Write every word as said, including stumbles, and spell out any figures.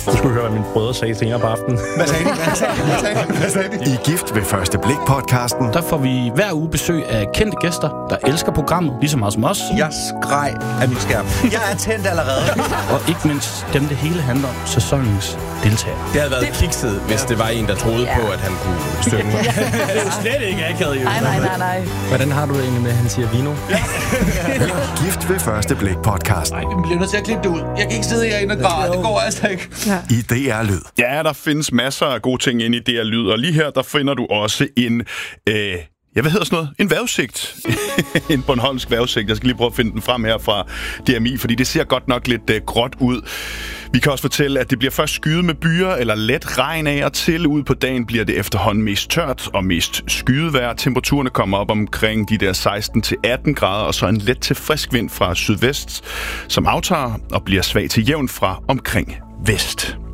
Du skulle høre, hvad mine brødre sagde senere på aftenen. Hvad sagde de? Hvad sagde de? Hvad sagde de? Hvad sagde de? I Gift ved første blik-podcasten. Der får vi hver uge besøg af kendte gæster, der elsker programmet, lige så meget som os. Jeg skreg af min skærm. Jeg er tændt allerede. Og ikke mindst dem, det hele handler om, sæsonens deltagere. Det havde været det... kikset, hvis det var en, der troede ja. på, at han kunne synge. Det er jo slet ikke akavet, jo. Nej, nej, nej, nej. Hvordan har du det egentlig med, at han siger vino? Hør Gift ved første blik-podcasten. Nej, vi bliver nødt til at klippe det ud. Jeg kan ikke sidde herinde og græde. Det går altså ikke. Ja. I D R Lyd. Ja, der findes masser af gode ting inde i D R Lyd, og lige her, der finder du også en... Øh Ja, hvad hedder sådan noget? En vejrudsigt. En bornholmsk vejrudsigt. Jeg skal lige prøve at finde den frem her fra D M I, fordi det ser godt nok lidt uh, gråt ud. Vi kan også fortælle, at det bliver først skyet med byer eller let regn af og til. Ud på dagen bliver det efterhånden mest tørt og mest skydevejr. Temperaturerne kommer op omkring de der seksten til atten grader, og så en let til frisk vind fra sydvest, som aftager og bliver svag til jævn fra omkring vest.